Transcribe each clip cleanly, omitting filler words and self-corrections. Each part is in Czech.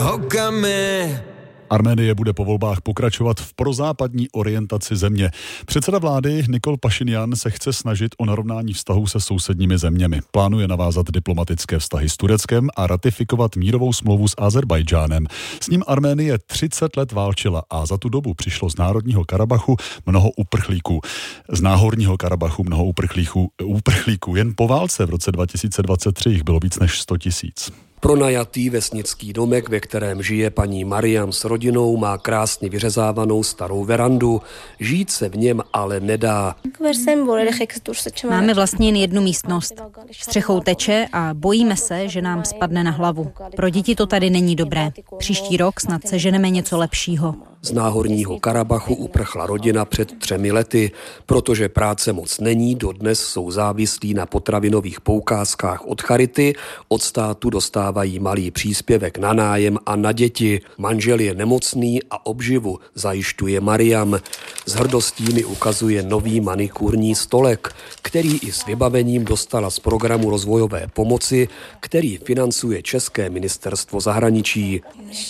Arménie bude po volbách pokračovat v prozápadní orientaci země. Předseda vlády Nikol Pašinjan se chce snažit o narovnání vztahů se sousedními zeměmi. Plánuje navázat diplomatické vztahy s Tureckem a ratifikovat mírovou smlouvu s Azerbajdžánem. S ním Arménie 30 let válčila a za tu dobu přišlo z Náhorního Karabachu mnoho uprchlíků. Jen po válce v roce 2023 jich bylo víc než 100 000. Pronajatý vesnický domek, ve kterém žije paní Mariam s rodinou, má krásně vyřezávanou starou verandu. Žít se v něm ale nedá. Máme vlastně jen jednu místnost. Střechou teče a bojíme se, že nám spadne na hlavu. Pro děti to tady není dobré. Příští rok snad seženeme něco lepšího. Z Náhorního Karabachu uprchla rodina před 3 lety. Protože práce moc není, dodnes jsou závislí na potravinových poukázkách od charity. Od státu dostávají malý příspěvek na nájem a na děti. Manžel je nemocný a obživu zajišťuje Mariam. S hrdostí mi ukazuje nový manikúrní stolek, který i s vybavením dostala z programu rozvojové pomoci, který financuje České ministerstvo zahraničí.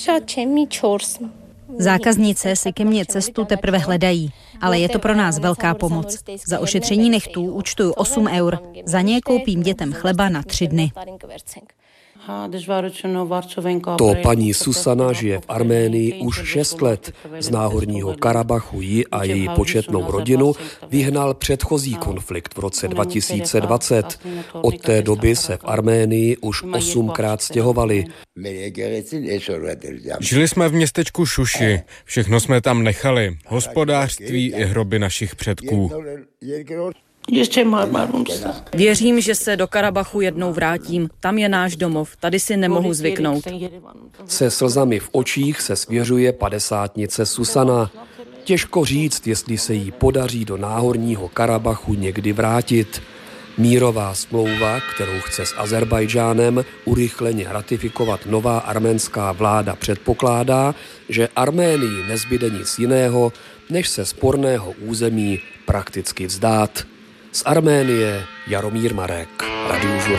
Zákaznice si ke mně cestu teprve hledají, ale je to pro nás velká pomoc. Za ošetření nechtů účtuju 8 eur. Za ně koupím dětem chleba na 3 dny. To paní Susana žije v Arménii už 6 let. Z Náhorního Karabachu ji a její početnou rodinu vyhnal předchozí konflikt v roce 2020. Od té doby se v Arménii už 8krát stěhovali. Žili jsme v městečku Šuši, všechno jsme tam nechali, hospodářství i hroby našich předků. Věřím, že se do Karabachu jednou vrátím. Tam je náš domov, tady si nemohu zvyknout. Se slzami v očích se svěřuje 50nice Susana. Těžko říct, jestli se jí podaří do Náhorního Karabachu někdy vrátit. Mírová smlouva, kterou chce s Azerbajdžánem urychleně ratifikovat nová arménská vláda, předpokládá, že Arménii nezbyde nic jiného, než se sporného území prakticky vzdát. Z Arménie Jaromír Marek, Radiožurnál.